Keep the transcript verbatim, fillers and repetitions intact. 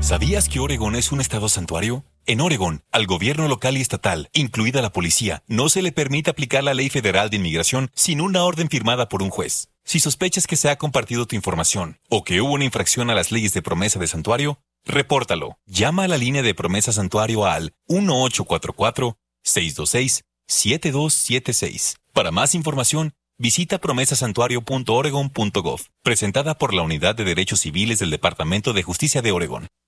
¿Sabías que Oregón es un estado santuario? En Oregón, al gobierno local y estatal, incluida la policía, no se le permite aplicar la ley federal de inmigración sin una orden firmada por un juez. Si sospechas que se ha compartido tu información o que hubo una infracción a las leyes de promesa de santuario, repórtalo. Llama a la línea de promesa santuario al uno ocho cuatro cuatro, seis dos seis, siete dos siete seis. Para más información, visita promesa santuario punto oregon punto gov, presentada por la Unidad de Derechos Civiles del Departamento de Justicia de Oregón.